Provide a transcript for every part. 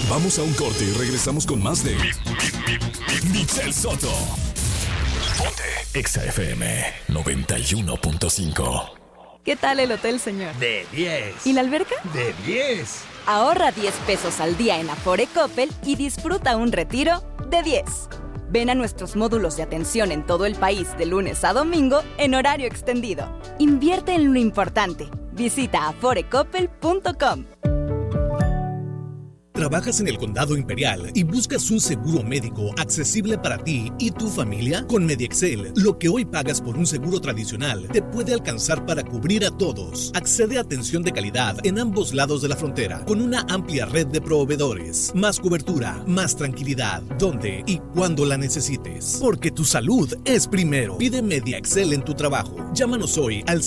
Vamos a un corte y regresamos con más de Michelle Soto. Ponte Exa FM 91.5. ¿Qué tal el hotel, señor? De 10. ¿Y la alberca? De 10. Ahorra 10 pesos al día en Afore Coppel y disfruta un retiro de 10. Ven a nuestros módulos de atención en todo el país de lunes a domingo en horario extendido. Invierte en lo importante. Visita aforecoppel.com. ¿Trabajas en el Condado Imperial y buscas un seguro médico accesible para ti y tu familia? Con MediExcel, lo que hoy pagas por un seguro tradicional te puede alcanzar para cubrir a todos. Accede a atención de calidad en ambos lados de la frontera, con una amplia red de proveedores. Más cobertura, más tranquilidad, donde y cuando la necesites. Porque tu salud es primero. Pide MediExcel en tu trabajo. Llámanos hoy al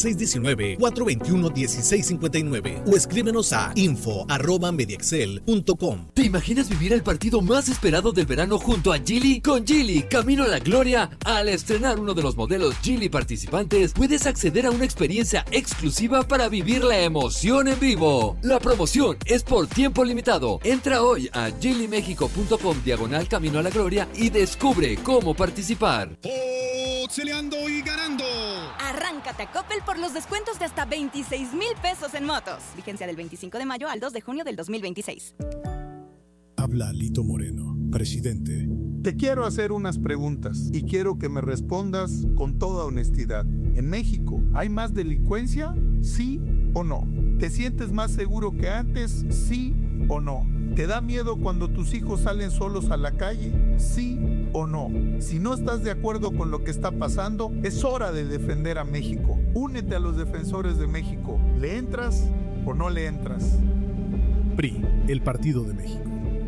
619-421-1659 o escríbenos a info@mediexcel.com. ¿Te imaginas vivir el partido más esperado del verano junto a Geely? Con Geely, camino a la gloria. Al estrenar uno de los modelos Geely participantes, puedes acceder a una experiencia exclusiva para vivir la emoción en vivo. La promoción es por tiempo limitado. Entra hoy a geelymexico.com/camino a la gloria y descubre cómo participar. Peleando y ganando. Arráncate a Coppel por los descuentos de hasta 26,000 pesos en motos. Vigencia del 25 de mayo al 2 de junio del 2026. Habla Lito Moreno, presidente. Te quiero hacer unas preguntas y quiero que me respondas con toda honestidad. ¿En México hay más delincuencia? ¿Sí o no? ¿Te sientes más seguro que antes? ¿Sí o no? ¿Te da miedo cuando tus hijos salen solos a la calle? ¿Sí o no? Si no estás de acuerdo con lo que está pasando, es hora de defender a México. Únete a los defensores de México. ¿Le entras o no le entras? PRI, el Partido de México.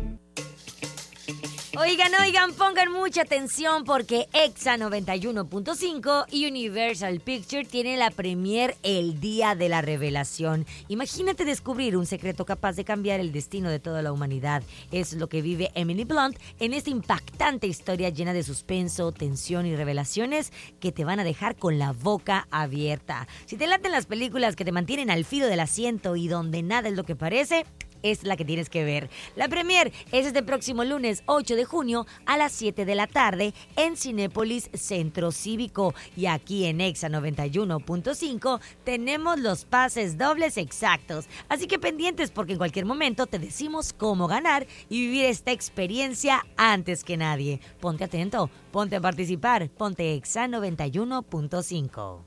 Oigan, pongan mucha atención porque Exa 91.5 y Universal Pictures tienen la premier el día de la revelación. Imagínate descubrir un secreto capaz de cambiar el destino de toda la humanidad. Es lo que vive Emily Blunt en esta impactante historia llena de suspenso, tensión y revelaciones que te van a dejar con la boca abierta. Si te laten las películas que te mantienen al filo del asiento y donde nada es lo que parece, es la que tienes que ver. La premier es este próximo lunes 8 de junio a las 7 de la tarde en Cinépolis Centro Cívico. Y aquí en Exa 91.5 tenemos los pases dobles exactos. Así que pendientes porque en cualquier momento te decimos cómo ganar y vivir esta experiencia antes que nadie. Ponte atento, ponte a participar, ponte Exa 91.5.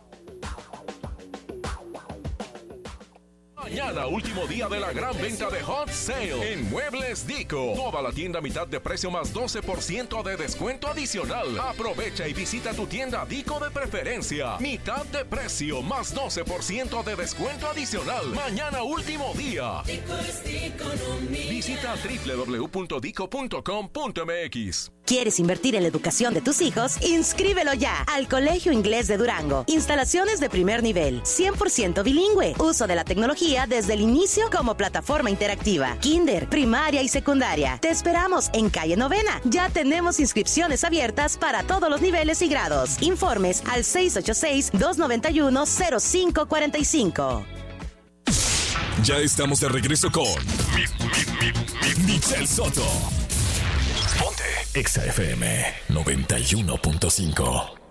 Mañana, último día de la gran venta de Hot Sale en Muebles Dico. Toda la tienda a mitad de precio más 12% de descuento adicional. Aprovecha y visita tu tienda Dico de preferencia. Mitad de precio más 12% de descuento adicional. Mañana, último día. Visita www.dico.com.mx. ¿Quieres invertir en la educación de tus hijos? Inscríbelo ya al Colegio Inglés de Durango. Instalaciones de primer nivel, 100% bilingüe. Uso de la tecnología desde el inicio como plataforma interactiva. Kinder, primaria y secundaria. Te esperamos en calle Novena. Ya tenemos inscripciones abiertas para todos los niveles y grados. Informes al 686-291-0545. Ya estamos de regreso con Michelle Soto. Ponte Exa FM 91.5.